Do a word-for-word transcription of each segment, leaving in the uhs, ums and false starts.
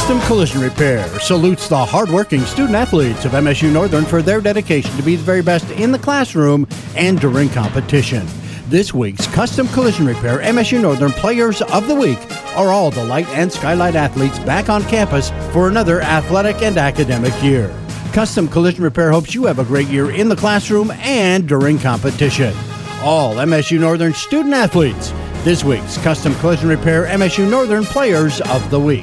Custom Collision Repair salutes the hardworking student-athletes of M S U Northern for their dedication to be the very best in the classroom and during competition. This week's Custom Collision Repair M S U Northern Players of the Week are all the Light and Skylight athletes back on campus for another athletic and academic year. Custom Collision Repair hopes you have a great year in the classroom and during competition. All M S U Northern student-athletes, this week's Custom Collision Repair M S U Northern Players of the Week.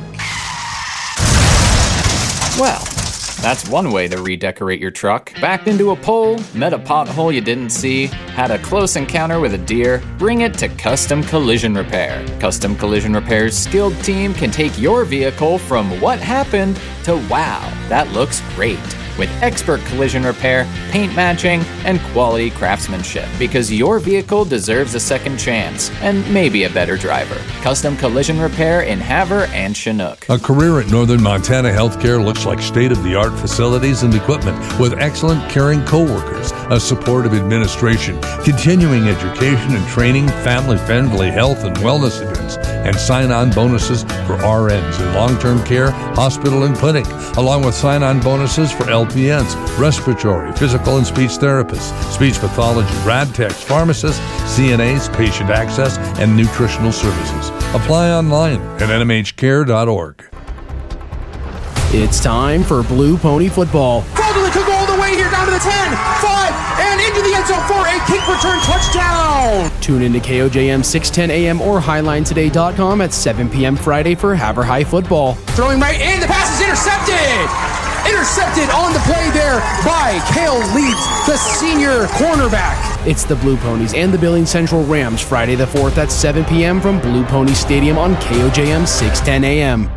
Well, that's one way to redecorate your truck. Backed into a pole, met a pothole you didn't see, had a close encounter with a deer, bring it to Custom Collision Repair. Custom Collision Repair's skilled team can take your vehicle from what happened to wow, that looks great. With expert collision repair, paint matching, and quality craftsmanship. Because your vehicle deserves a second chance, and maybe a better driver. Custom Collision Repair in Havre and Chinook. A career at Northern Montana Healthcare looks like state-of-the-art facilities and equipment with excellent caring coworkers, a supportive administration, continuing education and training, family-friendly health and wellness events, and sign-on bonuses for R Ns in long-term care, hospital, and clinic, along with sign-on bonuses for L P Ns, respiratory, physical, and speech therapists, speech pathology, rad techs, pharmacists, C N As, patient access, and nutritional services. Apply online at N M H care dot org. It's time for Blue Pony Football. Baldwin could go all the way here, down to the ten, five, and into the end zone for a kick return touchdown. Tune in to K O J M six ten A M or highline today dot com at seven p.m. Friday for Havre High football. Throwing right in, the pass is intercepted. Intercepted on the play there by Kale Leeds, the senior cornerback. It's the Blue Ponies and the Billings Central Rams Friday the fourth at seven p.m. from Blue Pony Stadium on K O J M six ten A M.